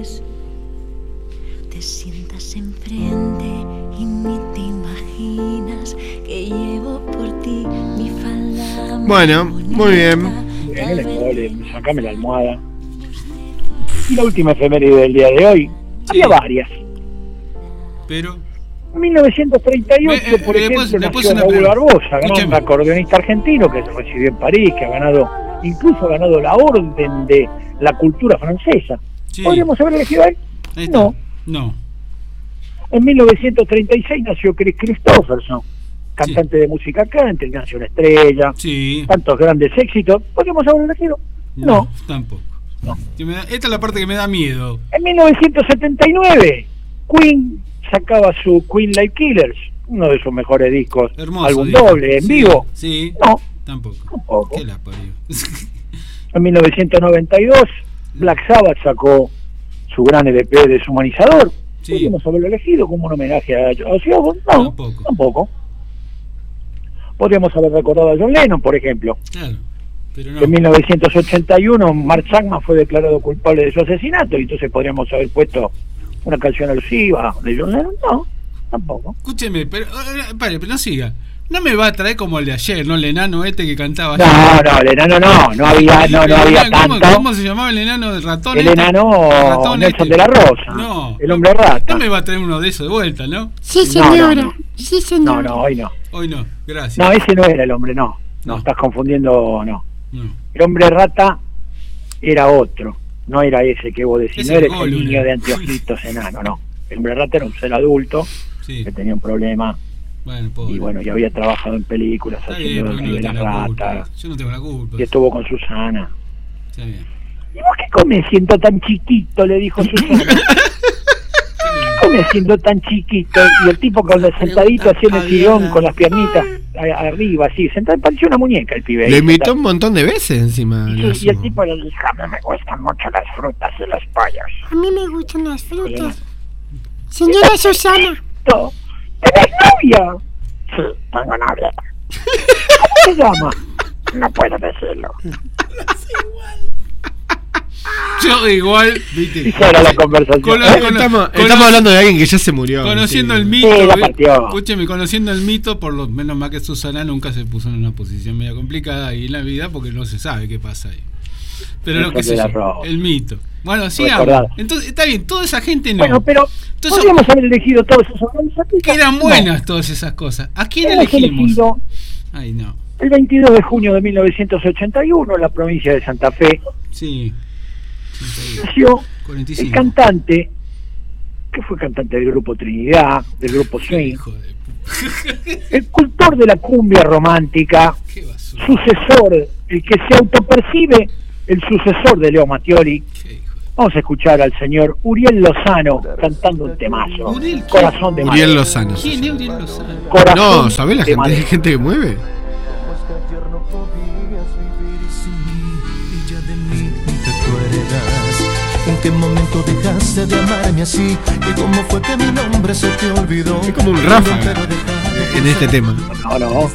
Te sientas enfrente y ni te imaginas que llevo por ti mi falda. Bueno, muy bien. En el embole, sacame la almohada. Y la última efeméride del día de hoy, había varias. Pero... En 1938, por ejemplo, nació Raúl Barbosa, gran acordeonista argentino que se recibió en París, que incluso ha ganado la Orden de la Cultura Francesa. Sí. ¿Podríamos haber elegido a él? No. En 1936 nació Chris Christopherson, cantante de música country, nació una estrella, tantos grandes éxitos. ¿Podríamos haber elegido? No. Tampoco. No. Esta es la parte que me da miedo. En 1979, Queen sacaba su Queen Live Killers, uno de sus mejores discos, hermoso álbum disco. doble, en vivo. Sí. No. Tampoco. ¿Qué la parió? En 1992, Black Sabbath sacó su gran LP Deshumanizador. ¿Podríamos haberlo elegido como un homenaje a Ozzy Osbourne? No, tampoco. Podríamos haber recordado a John Lennon, por ejemplo. Claro, pero no. En 1981, Mark Chapman fue declarado culpable de su asesinato, y entonces podríamos haber puesto una canción alusiva de John Lennon. No, tampoco. Escúcheme, pero no siga. No me va a traer como el de ayer, ¿no? El enano que cantaba. No, el enano no había tanto. ¿Cómo se llamaba el enano del ratón? El enano Nelson de la Rosa. No. El hombre rata. No me va a traer uno de esos de vuelta, ¿no? Sí, señora. Sí, señora. No, hoy no. Hoy no, gracias. No, ese no era el hombre, no, estás confundiendo, no. El hombre rata era otro, no era ese que vos decís, no era ese niño de anteojitos enano, no. El hombre rata era un ser adulto que tenía un problema. Y bueno, ya había trabajado en películas haciendo de la rata. Yo no tengo la culpa. Y estuvo con Susana. Está bien. ¿Y vos qué comes siendo tan chiquito? Le dijo Susana. ¿Qué comes siendo tan chiquito? Y el tipo con el sentadito haciendo el sillón con las piernitas arriba, así, sentado, parecía una muñeca el pibe. Lo imitó un montón de veces encima. Y el tipo le dijo: a mí me gustan mucho las frutas y los pollos. A mí me gustan las frutas. Señora Susana. ¿Tenés novia? Sí, tengo novia. ¿Cómo se llama? No puedo decirlo. Yo igual, viste. Esa era la conversación. Estamos hablando de alguien que ya se murió. Conociendo el mito, escúcheme, conociendo el mito, por lo menos más que Susana nunca se puso en una posición media complicada ahí en la vida porque no se sabe qué pasa ahí. Pero lo que sé yo, el mito. Bueno, sigamos. Entonces, está bien, toda esa gente no. Bueno, pero podríamos haber elegido todos esos organizaciones. Que eran buenas todas esas cosas. ¿A quién elegimos? Ay, no. El 22 de junio de 1981, en la provincia de Santa Fe. Sí. Nació el cantante, que fue cantante del grupo Trinidad, del grupo Swing. El cultor de la cumbia romántica, sucesor, el que se autopercibe el sucesor de Leo Mattioli. Vamos a escuchar al señor Uriel Lozano cantando un temazo. Corazón de Uriel Lozano. ¿Quién es Uriel Lozano? No, ¿sabés la gente que mueve? ¿En qué momento dejaste de amarme así? ¿Y cómo fue que mi nombre se te olvidó? Es como un Rafa en este tema. No.